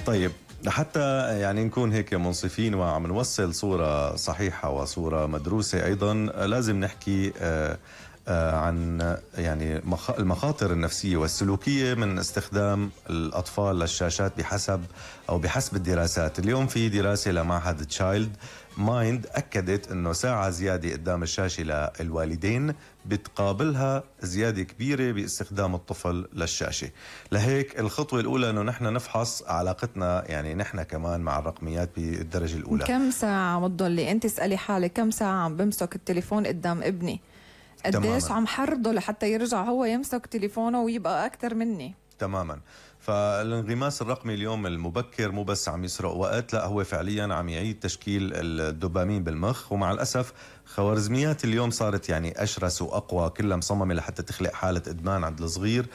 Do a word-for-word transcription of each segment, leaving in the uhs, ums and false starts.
طيب حتى يعني نكون هيك منصفين وعم نوصل صورة صحيحة وصورة مدروسة أيضا، لازم نحكي آه عن يعني المخاطر النفسية والسلوكية من استخدام الأطفال للشاشات بحسب أو بحسب الدراسات. اليوم في دراسة لمعهد تشايلد مايند أكدت أنه ساعة زيادة قدام الشاشة للوالدين بتقابلها زيادة كبيرة باستخدام الطفل للشاشة. لهيك الخطوة الأولى أنه نحن نفحص علاقتنا يعني نحن كمان مع الرقميات بالدرجة الأولى. كم ساعة مضلي؟ أنت اسألي حالك كم ساعة عم بمسك التليفون قدام ابني؟ قديش عم حرضه لحتى يرجع هو يمسك تليفونه ويبقى أكتر مني؟ تماما. فالانغماس الرقمي اليوم المبكر مو بس عم يسرق وقت، لا هو فعليا عم يعيد تشكيل الدوبامين بالمخ. ومع الأسف خوارزميات اليوم صارت يعني أشرس وأقوى، كلها مصممة لحتى تخلق حالة إدمان عند الصغير.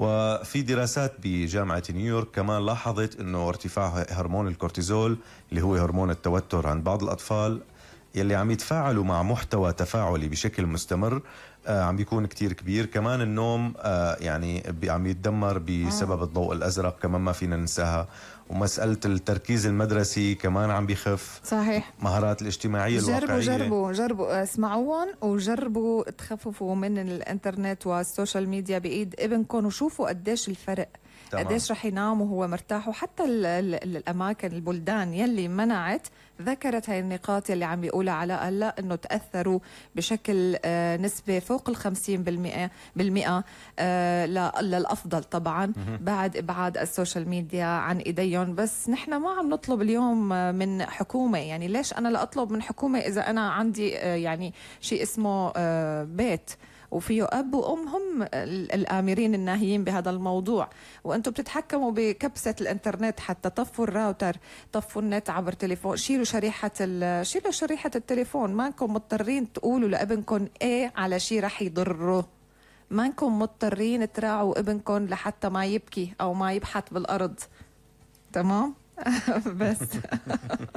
وفي دراسات بجامعة نيويورك كمان لاحظت أنه ارتفاع هرمون الكورتيزول اللي هو هرمون التوتر عند بعض الأطفال يلي عم يتفاعلوا مع محتوى تفاعلي بشكل مستمر آه عم بيكون كتير كبير. كمان النوم آه يعني عم يتدمر بسبب الضوء الأزرق، كمان ما فينا ننساها. ومسألة التركيز المدرسي كمان عم بيخف. صحيح. مهارات الاجتماعية جربوا الواقعية. جربوا جربوا اسمعوهم وجربوا تخففوا من الانترنت والسوشيال ميديا بإيد ابنكم وشوفوا قديش الفرق. تمام. قديش رح ينام وهو مرتاح. وحتى ال ال الأماكن البلدان يلي منعت ذكرت هاي النقاط يلي عم بيقولها علاء هلا انه تاثروا بشكل آه نسبه فوق ال خمسين بالمئة بالمئة آه للافضل طبعا بعد ابعاد السوشيال ميديا عن ايديهم. بس نحن ما عم نطلب اليوم من حكومه، يعني ليش انا لا اطلب من حكومه اذا انا عندي آه يعني شيء اسمه آه بيت وفيه أب وأم هم الآمرين الناهيين بهذا الموضوع، وأنتم بتتحكموا بكبسة الإنترنت. حتى طفوا الراوتر، طفوا النت عبر تليفون، شيلوا شريحة شيلوا شريحة التليفون. ما انكم مضطرين تقولوا لابنكم إيه على شيء رح يضره. ما انكم مضطرين تراعوا ابنكم لحتى ما يبكي أو ما يبحث بالأرض. تمام؟ بس